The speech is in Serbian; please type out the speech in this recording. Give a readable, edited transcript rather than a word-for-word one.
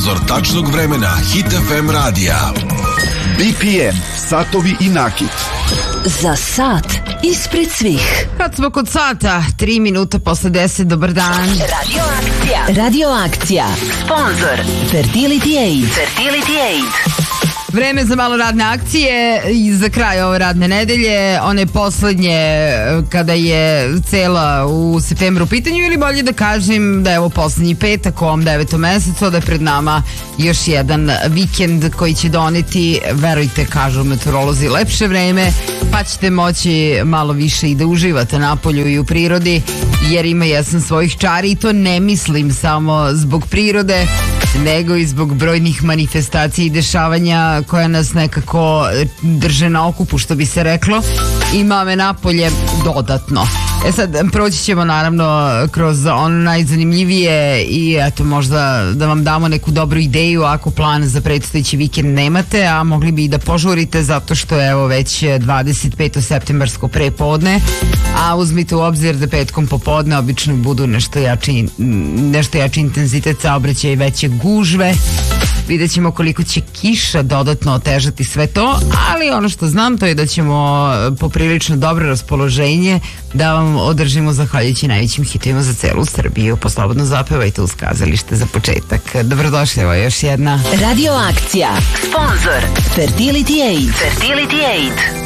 Sponzor tačnog vremena Hit FM radija. BPM, satovi i nakit. Za sat ispred svih. Kad smo kod sata, 3 minuta posle 10, dobar dan. Radio akcija. Sponzor Fertility Aid. Vreme za malo radne akcije i za kraj ove radne nedelje, one poslednje kada je cela u septembru u pitanju, ili bolje da kažem da je ovo poslednji petak u ovom 9. mesecu, da je pred nama još jedan vikend koji će doneti, verujte, kažu meteorolozi, lepše vreme, pa ćete moći malo više i da uživate napolju i u prirodi, jer ima jesen svojih čari i to ne mislim samo zbog prirode, nego i zbog brojnih manifestacija i dešavanja koja nas nekako drže na okupu, što bi se reklo, i mame napolje dodatno. Sad, proći ćemo naravno kroz ono najzanimljivije i eto, možda da vam damo neku dobru ideju ako plan za predstojeći vikend nemate, a mogli bi i da požurite zato što je evo već 25. septembarsko prepodne, a uzmite u obzir da petkom popodne obično budu nešto jači intenzitet saobraćaja i veće gužve. Vidjet ćemo koliko će kiša dodatno otežati sve to, ali ono što znam to je da ćemo poprilično dobro raspoloženje da vam održimo zahvaljujući najvećim hitovima za celu Srbiju. Poslobodno zapevajte uz kazalište za početak. Dobrodošli, evo još jedna Radio akcija. Sponzor Fertility Aid.